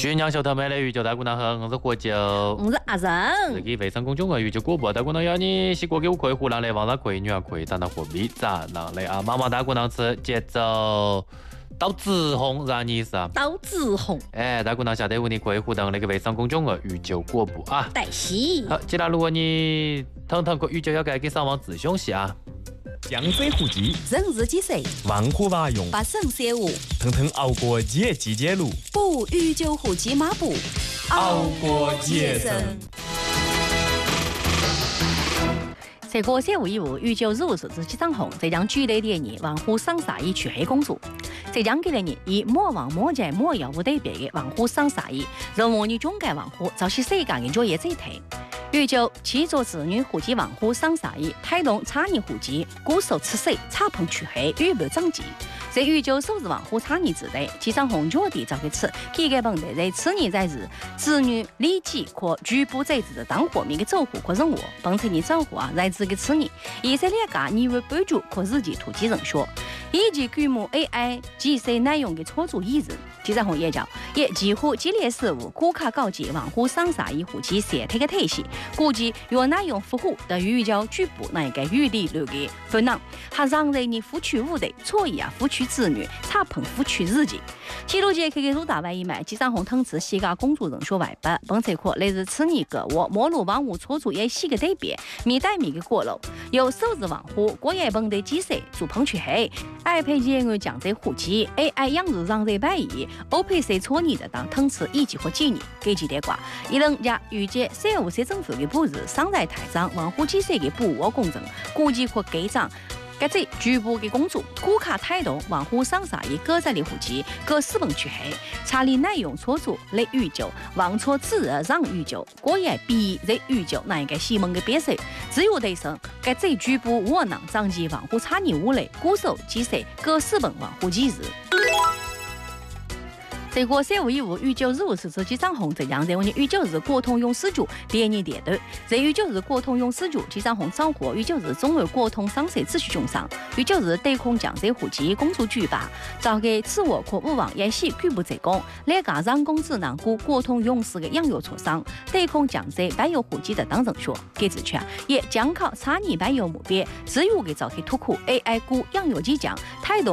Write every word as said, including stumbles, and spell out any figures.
宣扬小头妹的宇宙大姑娘好，我是何九， 我是阿成。 自己微信公众号宇宙广播大姑娘要你是过给我可以湖南来网上可以女儿可以长到货币长囊来啊，妈妈大姑娘吃节奏到紫红让你是啊， 到紫红。 哎，大姑娘下得问你可以互动那个微信公众号宇宙广播啊。 对是。 好，既然如果你通通个宇宙要改给上网咨询些啊。 江水户籍， 人日几岁？ 万户娃用， 八省三五， 腾腾熬过节季节路， 补宇宙户籍码布， 熬过节生。 这个三五一五宇宙日五是自己长红，浙江举类第二王虎赏沙衣去黑公主。浙江给了你以莫忘莫在莫要无对别的王虎赏沙衣，让我你中间王虎早些世界的作业最推。宇宙七座子女户籍王虎赏沙衣，推动产业户籍，固守吃水，插棚去黑，预备长技。在宇宙首日王虎产业之内，机场红脚地早给吃，几个本地在此年在日子女立即可局部在日的当货面的走户可任务，本次你走户啊，在这个此年，以色列家你为帮助可自己突击人学，以及规模 A I 及些内容的操作意识。机场红也叫也几乎激烈事务，顾客高级王虎赏沙衣户籍设推的体系，估计有内容符合的宇宙局部那个语理流的分量，还让人你付出五的错意啊，付出子女，差碰付出日记。记录节 K K 入大外一买，机场红腾池西家公主人说外八，本车课类似此年个我摩路网务操作也四个对比，米带米的过路，有首日网户，国业本地几岁做碰去黑，爱配件我讲这户籍 A I 样子让这百亿，欧配谁错你的当腾池一级或几年，给几点挂，一人家预计三五市政府的布日上在台上，网户几岁的补我工程，估计或给涨。该这局部的工作，顾客态度，王虎赏沙衣各在的户籍，各私本去黑，查理内容操作来预救，王错自然让预救，果然比在预救那一个西门的别墅，只有得生，该这局部窝囊长期王虎差你无类，固守几岁各私本王虎几日。这个三五一五宇宙日五是自己长红，浙江在我们宇宙日国通用四九第二年阶段，在宇宙日国通用四九机长红掌握宇宙日中国国通商社秩序中上，宇宙日对空降在户籍公主举办，早给自我可勿忘也是举不在工，来加人工智能股国通用事的养育磋商，对空降在白有户籍的当人说，给指出也将靠产业白有目标，自由给早给突库 A I 股养育机奖，态度